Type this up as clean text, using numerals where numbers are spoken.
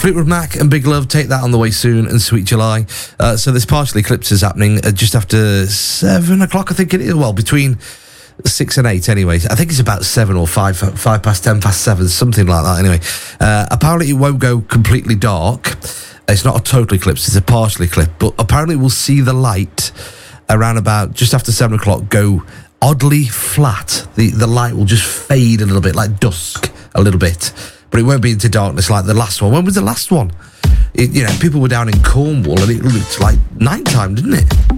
Fleetwood Mac and Big Love, Take That on the way soon, and Sweet July. So there's partial eclipses happening just after 7 o'clock, I think it is. Well, between 6 and 8 anyway. I think it's about 7 or 5 past 10 past 7, something like that anyway. Apparently it won't go completely dark. It's not a total eclipse, it's a partial eclipse, but apparently we'll see the light around about just after 7 o'clock go oddly flat. The light will just fade a little bit, like dusk a little bit, but it won't be into darkness like the last one. When was the last one? People were down in Cornwall and it looked like nighttime, didn't it?